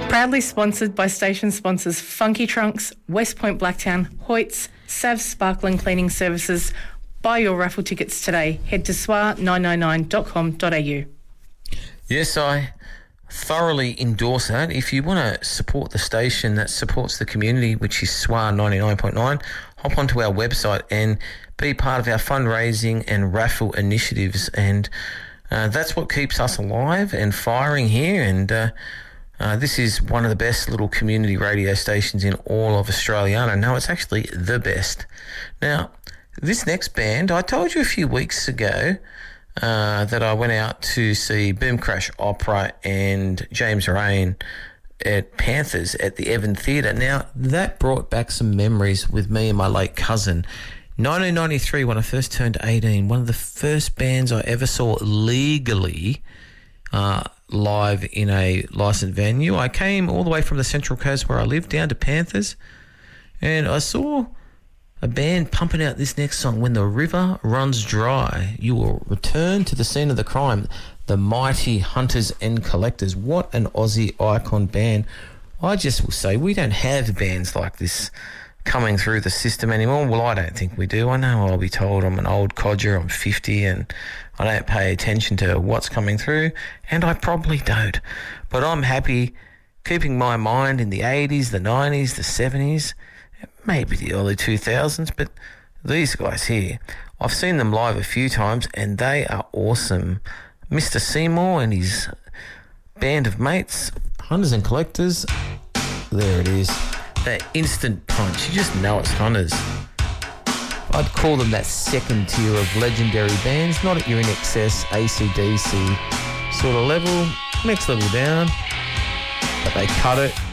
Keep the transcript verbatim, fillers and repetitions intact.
Proudly sponsored by station sponsors Funky Trunks, West Point Blacktown, Hoyts, Savs Sparkling Cleaning Services. Buy your raffle tickets today. Head to S W A nine nine nine dot com dot a u. Yes, I thoroughly endorse that. If you want to support the station that supports the community, which is S W A ninety-nine point nine, hop onto our website and be part of our fundraising and raffle initiatives. And uh, that's what keeps us alive and firing here. And uh, uh, this is one of the best little community radio stations in all of Australia. No, it's actually the best. Now, this next band, I told you a few weeks ago uh, that I went out to see Boom Crash Opera and James Rain at Panthers at the Evan Theatre. Now, that brought back some memories with me and my late cousin. nineteen ninety-three, when I first turned eighteen, one of the first bands I ever saw legally uh, live in a licensed venue. I came all the way from the Central Coast where I lived down to Panthers, and I saw a band pumping out this next song, When the River Runs Dry. You will return to the scene of the crime. The Mighty Hunters and Collectors. What an Aussie icon band. I just will say we don't have bands like this coming through the system anymore. Well, I don't think we do. I know I'll be told I'm an old codger, I'm fifty, and I don't pay attention to what's coming through, and I probably don't. But I'm happy keeping my mind in the eighties, the nineties, the seventies, maybe the early two thousands, but these guys here, I've seen them live a few times, and they are awesome. Mister Seymour and his band of mates, Hunters and Collectors, there it is. That instant punch, you just know it's Hunters. I'd call them that second tier of legendary bands, not at your I N X S, A C D C sort of level, next level down, but they cut it.